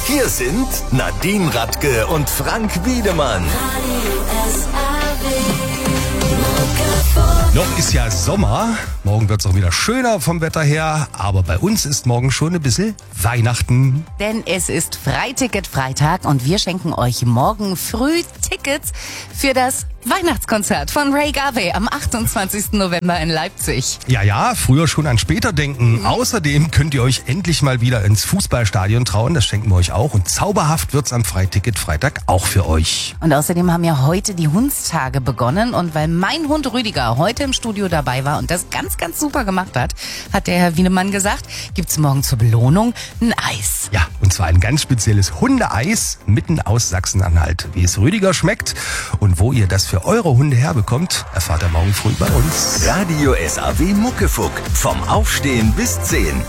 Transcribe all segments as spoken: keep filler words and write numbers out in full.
Hier sind Nadine Radke und Frank Wiedemann. Noch ist ja Sommer, morgen wird es auch wieder schöner vom Wetter her, aber bei uns ist morgen schon ein bisschen Weihnachten. Denn es ist Freiticket-Freitag und wir schenken euch morgen früh Tickets für das Weihnachtskonzert von Ray Garvey am achtundzwanzigsten November in Leipzig. Ja, ja, früher schon an später denken. Mhm. Außerdem könnt ihr euch endlich mal wieder ins Fußballstadion trauen, das schenken wir euch auch. Und zauberhaft wird's am Freiticket-Freitag auch für euch. Und außerdem haben ja heute die Hundstage begonnen und weil mein Hund Rüdiger heute im Studio dabei war und das ganz, ganz super gemacht hat, hat der Herr Wiedemann gesagt, gibt's morgen zur Belohnung ein Eis. Ja, und zwar ein ganz spezielles Hundeeis mitten aus Sachsen-Anhalt. Wie es Rüdiger schmeckt und wo ihr das für eure Hunde herbekommt, erfahrt ihr morgen früh bei uns. Radio S A W Muckefuck. Vom Aufstehen bis zehn.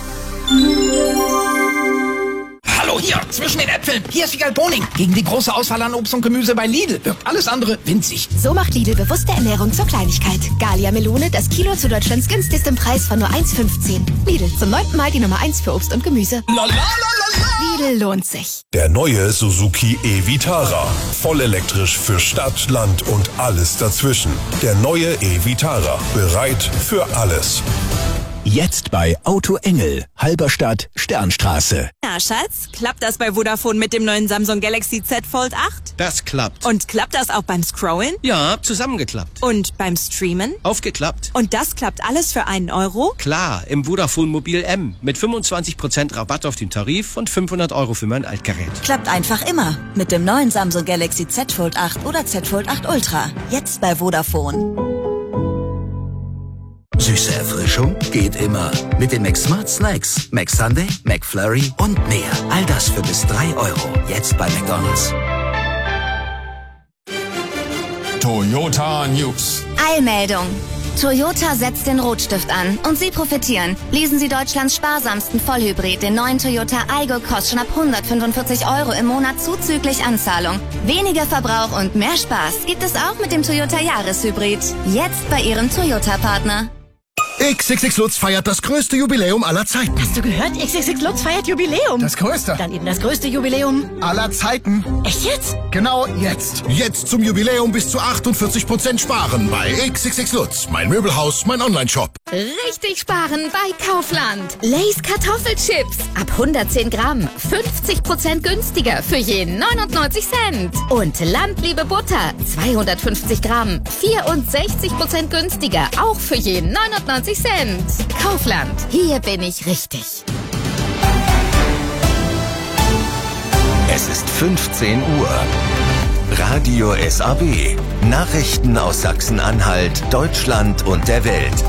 Hallo hier, zwischen den Äpfeln. Hier ist Wiegald Boning. Gegen die große Auswahl an Obst und Gemüse bei Lidl wirkt alles andere winzig. So macht Lidl bewusste Ernährung zur Kleinigkeit. Gallia Melone, das Kilo zu Deutschlands günstigstem Preis von nur eins fünfzehn. Lidl, zum neunten Mal die Nummer eins für Obst und Gemüse. Lidl lohnt sich. Der neue Suzuki e-Vitara. Voll elektrisch für Stadt, Land und alles dazwischen. Der neue e-Vitara. Bereit für alles. Jetzt bei Auto Engel, Halberstadt, Sternstraße. Na, Schatz, klappt das bei Vodafone mit dem neuen Samsung Galaxy Z Fold acht? Das klappt. Und klappt das auch beim Scrollen? Ja, zusammengeklappt. Und beim Streamen? Aufgeklappt. Und das klappt alles für einen Euro? Klar, im Vodafone Mobil M. Mit fünfundzwanzig Prozent Rabatt auf den Tarif und fünfhundert Euro für mein Altgerät. Klappt einfach immer. Mit dem neuen Samsung Galaxy Z Fold acht oder Z Fold acht Ultra. Jetzt bei Vodafone. Süße Erfrischung geht immer. Mit den McSmart Snacks, McSunday, McFlurry und mehr. All das für bis drei Euro. Jetzt bei McDonald's. Toyota News. Eilmeldung. Toyota setzt den Rotstift an und Sie profitieren. Lesen Sie Deutschlands sparsamsten Vollhybrid, den neuen Toyota Aygo, kostet schon ab hundertfünfundvierzig Euro im Monat zuzüglich Anzahlung. Weniger Verbrauch und mehr Spaß gibt es auch mit dem Toyota Jahreshybrid. Jetzt bei Ihrem Toyota-Partner. X X X Lutz feiert das größte Jubiläum aller Zeiten. Hast du gehört? X X X Lutz feiert Jubiläum. Das größte. Dann eben das größte Jubiläum aller Zeiten. Echt jetzt? Genau jetzt. Jetzt zum Jubiläum bis zu achtundvierzig Prozent sparen bei X X X Lutz. Mein Möbelhaus, mein Online-Shop. Richtig sparen bei Kaufland. Lay's Kartoffelchips. Ab hundertzehn Gramm. fünfzig Prozent günstiger für je neunundneunzig Cent. Und Landliebe Butter. zweihundertfünfzig Gramm. vierundsechzig Prozent günstiger. Auch für je neunundneunzig Cent. Kaufland. Hier bin ich richtig. Es ist fünfzehn Uhr. Radio S A W. Nachrichten aus Sachsen-Anhalt, Deutschland und der Welt.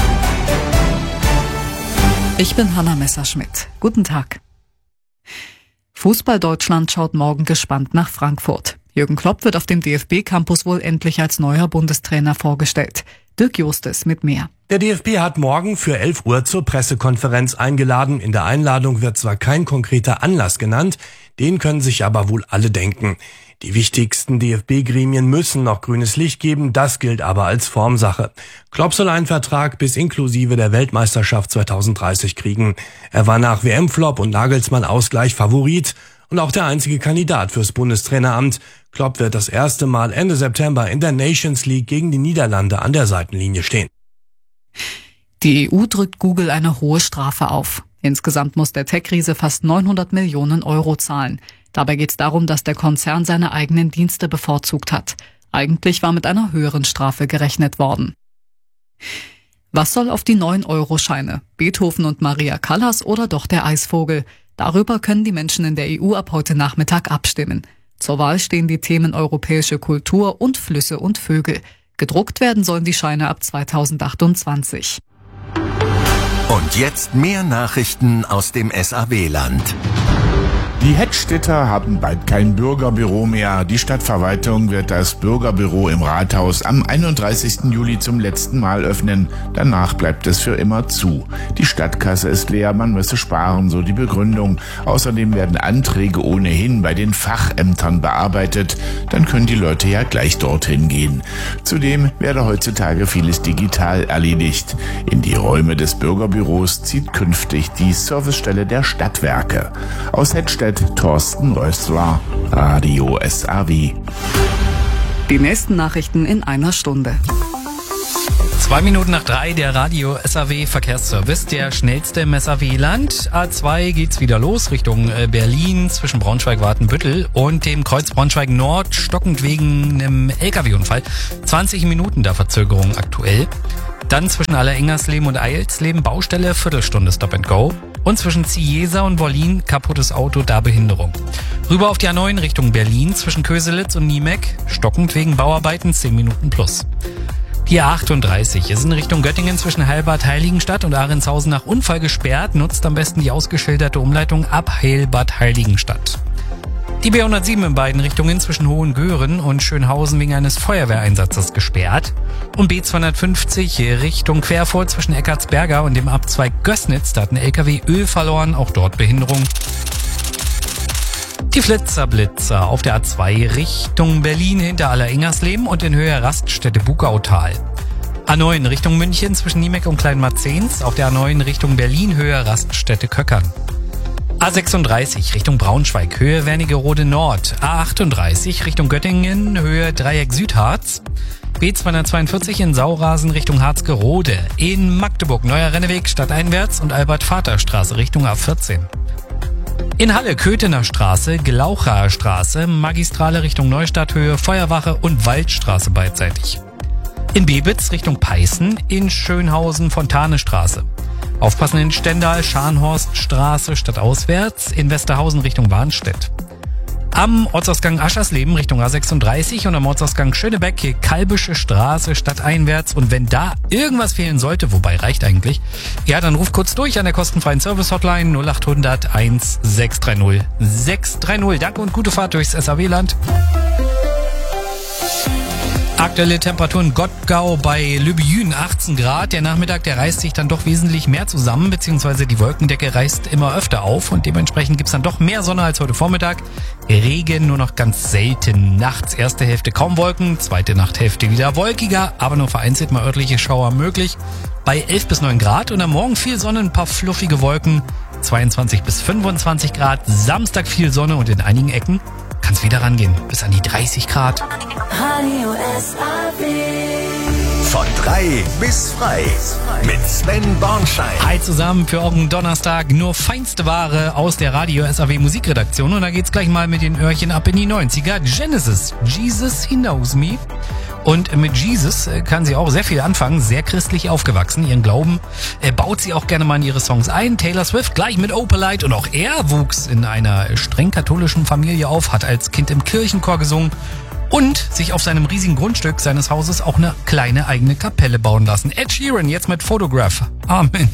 Ich bin Hanna Messerschmidt. Guten Tag. Fußball Deutschland schaut morgen gespannt nach Frankfurt. Jürgen Klopp wird auf dem D F B-Campus wohl endlich als neuer Bundestrainer vorgestellt. Dirk Justes mit mehr. Der D F B hat morgen für elf Uhr zur Pressekonferenz eingeladen. In der Einladung wird zwar kein konkreter Anlass genannt, den können sich aber wohl alle denken. Die wichtigsten D F B-Gremien müssen noch grünes Licht geben, das gilt aber als Formsache. Klopp soll einen Vertrag bis inklusive der Weltmeisterschaft zweitausenddreißig kriegen. Er war nach W M-Flop und Nagelsmann-Ausgleich Favorit und auch der einzige Kandidat fürs Bundestraineramt. Klopp wird das erste Mal Ende September in der Nations League gegen die Niederlande an der Seitenlinie stehen. Die E U drückt Google eine hohe Strafe auf. Insgesamt muss der Tech-Riese fast neunhundert Millionen Euro zahlen. Dabei geht es darum, dass der Konzern seine eigenen Dienste bevorzugt hat. Eigentlich war mit einer höheren Strafe gerechnet worden. Was soll auf die neun Euro Scheine? Beethoven und Maria Callas oder doch der Eisvogel? Darüber können die Menschen in der E U ab heute Nachmittag abstimmen. Zur Wahl stehen die Themen europäische Kultur und Flüsse und Vögel. Gedruckt werden sollen die Scheine ab zweitausendachtundzwanzig. Und jetzt mehr Nachrichten aus dem S A W-Land. Die Hettstädter haben bald kein Bürgerbüro mehr. Die Stadtverwaltung wird das Bürgerbüro im Rathaus am einunddreißigsten Juli zum letzten Mal öffnen. Danach bleibt es für immer zu. Die Stadtkasse ist leer, man müsse sparen, so die Begründung. Außerdem werden Anträge ohnehin bei den Fachämtern bearbeitet. Dann können die Leute ja gleich dorthin gehen. Zudem werde heutzutage vieles digital erledigt. In die Räume des Bürgerbüros zieht künftig die Servicestelle der Stadtwerke. Aus Hettstedt Eichstätt Thorsten Rösler. Radio S A W. Die nächsten Nachrichten in einer Stunde. Zwei Minuten nach drei, der Radio S A W Verkehrsservice, der schnellste im S A W-Land. A zwei geht's wieder los Richtung Berlin zwischen Braunschweig-Watenbüttel und dem Kreuz Braunschweig-Nord, stockend wegen einem L K W-Unfall. zwanzig Minuten der Verzögerung aktuell. Dann zwischen Allerengersleben und Eilsleben Baustelle, Viertelstunde Stop and Go. Und zwischen Ziesa und Wollin kaputtes Auto, da Behinderung. Rüber auf die A neun Richtung Berlin zwischen Köselitz und Niemeck, stockend wegen Bauarbeiten, zehn Minuten plus. Die A achtunddreißig ist in Richtung Göttingen zwischen Heilbad Heiligenstadt und Ahrentshausen nach Unfall gesperrt, nutzt am besten die ausgeschilderte Umleitung ab Heilbad Heiligenstadt. Die B hundertsieben in beiden Richtungen zwischen Hohengören und Schönhausen wegen eines Feuerwehreinsatzes gesperrt. Und B zweihundertfünfzig Richtung Querfurt zwischen Eckartsberger und dem Abzweig Gößnitz, da hat ein L K W Öl verloren, auch dort Behinderung. Die Flitzerblitzer auf der A zwei Richtung Berlin hinter Allerengersleben und in Höhe der Raststätte Bugautal. A neun Richtung München zwischen Niemeck und Kleinmarzens, auf der A neun Richtung Berlin Höhe Raststätte Köckern. A sechsunddreißig Richtung Braunschweig, Höhe Wernigerode Nord. A achtunddreißig Richtung Göttingen, Höhe Dreieck Südharz. B zweihundertzweiundvierzig in Saurasen Richtung Harzgerode. In Magdeburg Neuer Renneweg stadteinwärts und Albert-Vater-Straße Richtung A vierzehn. In Halle Köthener Straße, Glauchaer Straße, Magistrale Richtung Neustadt Höhe Feuerwache und Waldstraße beidseitig. In Bebitz Richtung Peißen, in Schönhausen Fontane Straße. Aufpassen in Stendal, Scharnhorststraße stadtauswärts, in Westerhausen Richtung Warnstedt. Am Ortsausgang Aschersleben Richtung A sechsunddreißig und am Ortsausgang Schönebeck Kalbische Straße stadteinwärts. Und wenn da irgendwas fehlen sollte, wobei reicht eigentlich, ja, dann ruf kurz durch an der kostenfreien Service-Hotline null achthundert eins sechs drei null sechs drei null. Danke und gute Fahrt durchs S A W-Land. Aktuelle Temperaturen Gottgau bei Lübejün achtzehn Grad. Der Nachmittag, der reißt sich dann doch wesentlich mehr zusammen, beziehungsweise die Wolkendecke reißt immer öfter auf und dementsprechend gibt's dann doch mehr Sonne als heute Vormittag. Regen nur noch ganz selten. Nachts erste Hälfte kaum Wolken, zweite Nachthälfte wieder wolkiger, aber nur vereinzelt mal örtliche Schauer möglich. Bei elf bis neun Grad und am Morgen viel Sonne, ein paar fluffige Wolken, zweiundzwanzig bis fünfundzwanzig Grad. Samstag viel Sonne und in einigen Ecken kann's wieder rangehen, bis an die dreißig Grad. Radio S A W. Von drei bis frei mit Sven Bornschein. Hi zusammen für euren Donnerstag. Nur feinste Ware aus der Radio S A W Musikredaktion. Und da geht's gleich mal mit den Öhrchen ab in die neunziger. Genesis, Jesus He Knows Me. Und mit Jesus kann sie auch sehr viel anfangen, sehr christlich aufgewachsen. Ihren Glauben äh, baut sie auch gerne mal in ihre Songs ein. Taylor Swift gleich mit Opalite und auch er wuchs in einer streng katholischen Familie auf, hat als Kind im Kirchenchor gesungen und sich auf seinem riesigen Grundstück seines Hauses auch eine kleine eigene Kapelle bauen lassen. Ed Sheeran jetzt mit Photograph. Amen.